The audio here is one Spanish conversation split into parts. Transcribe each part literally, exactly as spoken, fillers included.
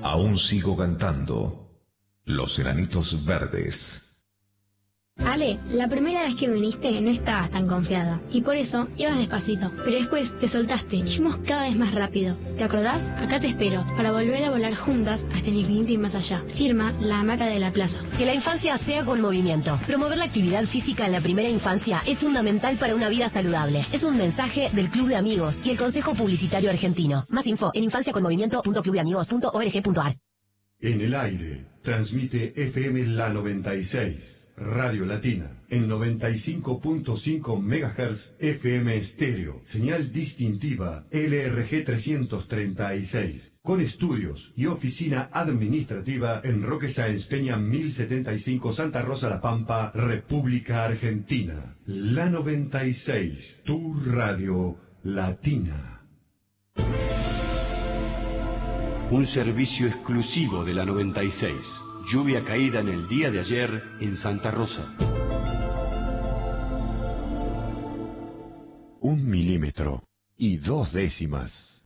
Aún sigo cantando. Los Enanitos Verdes. Ale, la primera vez que viniste no estabas tan confiada y por eso ibas despacito, pero después te soltaste y fuimos cada vez más rápido. ¿Te acordás? Acá te espero para volver a volar juntas hasta el infinito y más allá. Firma La Hamaca de la Plaza. Que la infancia sea con movimiento. Promover la actividad física en la primera infancia es fundamental para una vida saludable. Es un mensaje del Club de Amigos y el Consejo Publicitario Argentino. Más info en infancia con movimiento punto club de amigos punto org punto ar. En el aire transmite F M La noventa y seis. Radio Latina, en noventa y cinco punto cinco megahertz F M estéreo, señal distintiva L R G trescientos treinta y seis, con estudios y oficina administrativa en Roque Sáenz Peña mil setenta y cinco, Santa Rosa La Pampa, República Argentina. La noventa y seis, tu radio latina. Un servicio exclusivo de la noventa y seis. Lluvia caída en el día de ayer en Santa Rosa. Un milímetro y dos décimas.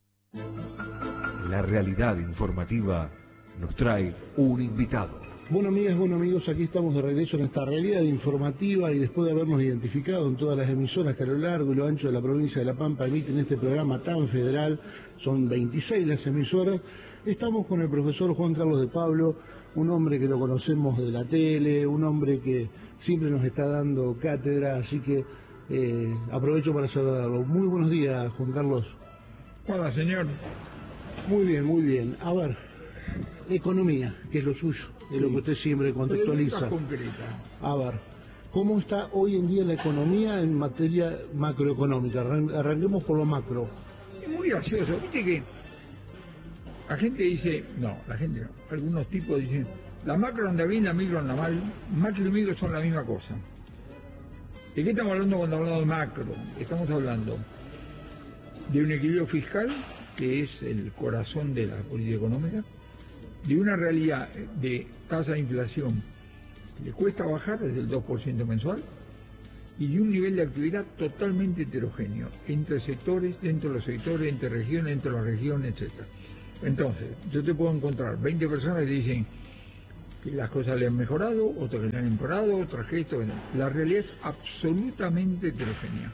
La realidad informativa nos trae un invitado. Bueno, amigas, bueno amigos, aquí estamos de regreso en esta realidad informativa y después de habernos identificado en todas las emisoras que a lo largo y lo ancho de la provincia de La Pampa emiten este programa tan federal, son veintiséis las emisoras, estamos con el profesor Juan Carlos de Pablo, un hombre que lo conocemos de la tele, un hombre que siempre nos está dando cátedra, así que eh, aprovecho para saludarlo. Muy buenos días, Juan Carlos. Hola, señor. Muy bien, muy bien. A ver, economía, que es lo suyo, es lo que usted siempre contextualiza. A ver, ¿cómo está hoy en día la economía en materia macroeconómica? Arranquemos por lo macro. Es muy gracioso, viste que la gente dice, no, la gente no, algunos tipos dicen, la macro anda bien, la micro anda mal, macro y micro son la misma cosa. ¿De qué estamos hablando cuando hablamos de macro? Estamos hablando de un equilibrio fiscal, que es el corazón de la política económica, de una realidad de tasa de inflación que le cuesta bajar desde el dos por ciento mensual y de un nivel de actividad totalmente heterogéneo entre sectores, dentro de los sectores, entre regiones, dentro de las regiones, etcétera. Entonces, yo te puedo encontrar veinte personas que dicen que las cosas le han mejorado, otras que le han empeorado, otras que esto, la realidad es absolutamente heterogénea.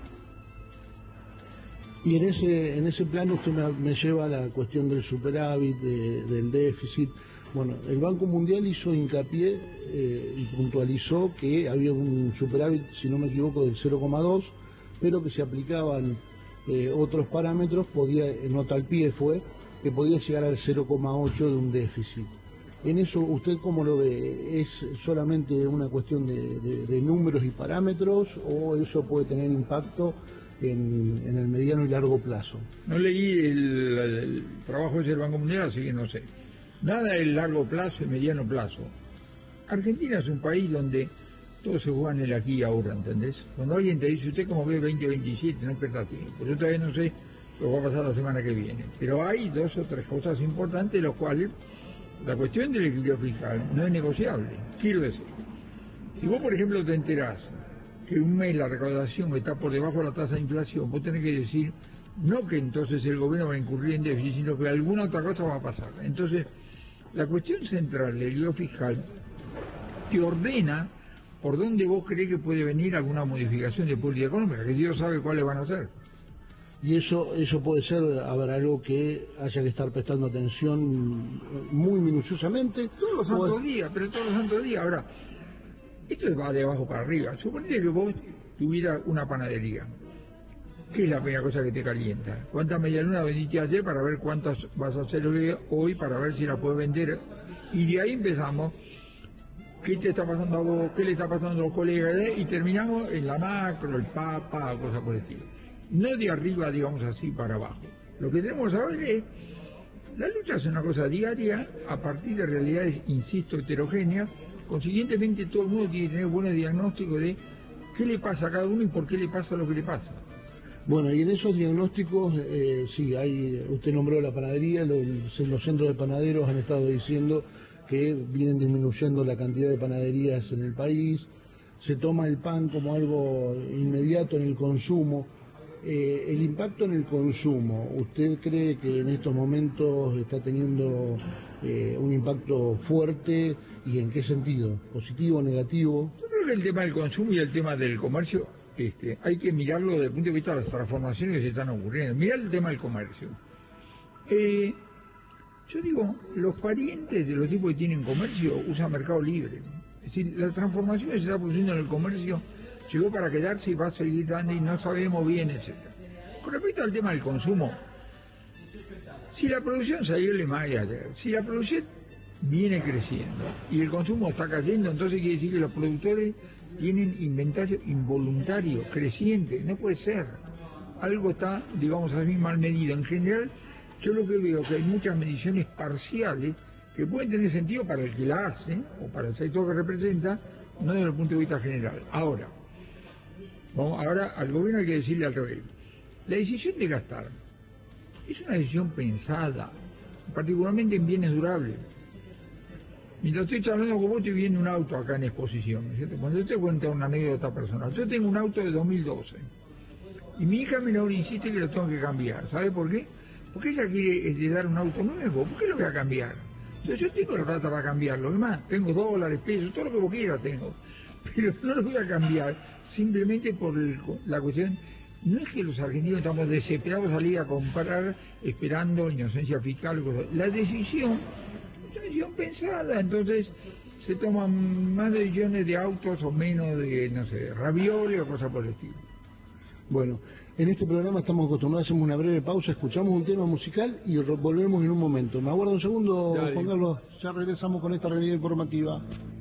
Y en ese en ese plano usted me, me lleva a la cuestión del superávit, de, del déficit. Bueno, el Banco Mundial hizo hincapié eh, y puntualizó que había un superávit, si no me equivoco, del cero coma dos, pero que se aplicaban eh, otros parámetros, podía, nota al pie fue, que podía llegar al cero coma ocho de un déficit. En eso, ¿usted cómo lo ve? ¿Es solamente una cuestión de, de, de números y parámetros o eso puede tener impacto en, en el mediano y largo plazo? No leí el, el trabajo ese del Banco Mundial, así que no sé. Nada del largo plazo y mediano plazo. Argentina es un país donde todo se juega en el aquí y ahora, ¿entendés? Cuando alguien te dice, ¿usted cómo ve veinte veintisiete? No pierda tiempo. Yo todavía no sé lo que va a pasar la semana que viene. Pero hay dos o tres cosas importantes, los cuales la cuestión del equilibrio fiscal no es negociable. Quiero decir, si vos, por ejemplo, te enterás que un mes la recaudación está por debajo de la tasa de inflación, vos tenés que decir, no que entonces el gobierno va a incurrir en déficit, sino que alguna otra cosa va a pasar. Entonces, la cuestión central del equilibrio fiscal te ordena por dónde vos creés que puede venir alguna modificación de política económica, que Dios sabe cuáles van a ser. Y eso eso puede ser, habrá algo que haya que estar prestando atención muy minuciosamente. Todos los santos es... días, pero todos los santos días. Ahora, esto va de abajo para arriba. Suponete que vos tuvieras una panadería. ¿Qué es la primera cosa que te calienta? ¿Cuántas medialunas vendiste ayer para ver cuántas vas a hacer hoy para ver si la puedes vender? Y de ahí empezamos. ¿Qué te está pasando a vos? ¿Qué le está pasando a los colegas? Y terminamos en la macro, el papa, cosas por el estilo. No de arriba, digamos así, para abajo. Lo que tenemos que saber es, la lucha es una cosa diaria, a partir de realidades, insisto, heterogéneas. Consiguientemente, todo el mundo tiene que tener buenos diagnósticos de qué le pasa a cada uno y por qué le pasa lo que le pasa. Bueno, y en esos diagnósticos, eh, sí, hay, usted nombró la panadería, los, los centros de panaderos han estado diciendo que vienen disminuyendo la cantidad de panaderías en el país, se toma el pan como algo inmediato en el consumo. Eh, el impacto en el consumo, ¿usted cree que en estos momentos está teniendo eh, un impacto fuerte y en qué sentido? ¿Positivo, negativo? Yo creo que el tema del consumo y el tema del comercio este, hay que mirarlo desde el punto de vista de las transformaciones que se están ocurriendo. Mirá el tema del comercio. Eh, yo digo, los parientes de los tipos que tienen comercio usan Mercado Libre. Es decir, la transformación que se está produciendo en el comercio llegó para quedarse y va a seguir dando y no sabemos bien, etcétera. Con respecto al tema del consumo, si la producción salió más allá, si la producción viene creciendo y el consumo está cayendo, entonces quiere decir que los productores tienen inventario involuntario, creciente, no puede ser. Algo está, digamos así, mal medido. En general, yo lo que veo es que hay muchas mediciones parciales que pueden tener sentido para el que la hace o para el sector que representa, no desde el punto de vista general. Ahora, vamos, ahora al gobierno hay que decirle al revés. La decisión de gastar es una decisión pensada, particularmente en bienes durables. Mientras estoy charlando con vos, estoy viendo un auto acá en exposición, ¿cierto? Cuando yo te cuento una anécdota personal, yo tengo un auto de dos mil doce y mi hija menor insiste que lo tengo que cambiar. ¿Sabe por qué? Porque ella quiere este, dar un auto nuevo. ¿Por qué lo voy a cambiar? Entonces, yo tengo la plata para cambiarlo. Además, tengo dólares, pesos, todo lo que vos quieras tengo. Pero no lo voy a cambiar simplemente por el, la cuestión. No es que los argentinos estamos desesperados a salir a comprar esperando inocencia fiscal o cosas. La decisión es una decisión pensada, entonces se toman más decisiones de autos o menos de, no sé, ravioli o cosas por el estilo. Bueno, en este programa estamos acostumbrados, hacemos una breve pausa, escuchamos un tema musical y volvemos en un momento. ¿Me aguarda un segundo, Dale. Juan Carlos? Ya regresamos con esta realidad informativa.